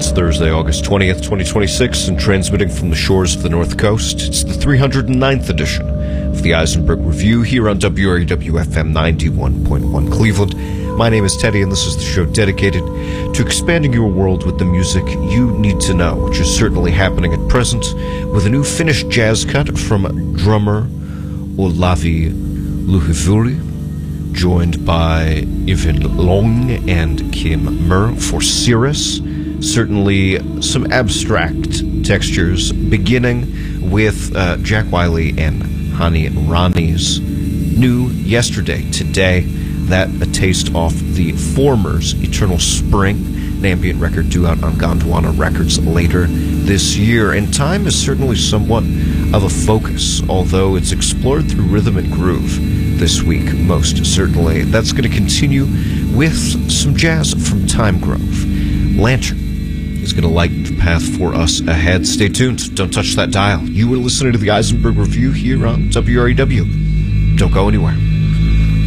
It's Thursday, August 20th, 2026, and transmitting from the shores of the North Coast, it's the 309th edition of the Eisenberg Review here on WREW-FM 91.1 Cleveland. My name is Teddy, and this is the show dedicated to expanding your world with the music you need to know, which is certainly happening at present with a new Finnish jazz cut from drummer Olavi Luhivuri, joined by Yvonne Long and Kim Murr for Cirrus. Certainly some abstract textures, beginning with Jack Wiley and Hani Rani's new Yesterday, Today. That a taste off the former's Eternal Spring, an ambient record due out on Gondwana Records later this year. And time is certainly somewhat of a focus, although it's explored through rhythm and groove this week, most certainly. That's going to continue with some jazz from Time Grove. Lantern is going to light the path for us ahead. Stay tuned. Don't touch that dial. You are listening to the Eisenberg Review here on WREW. Don't go anywhere.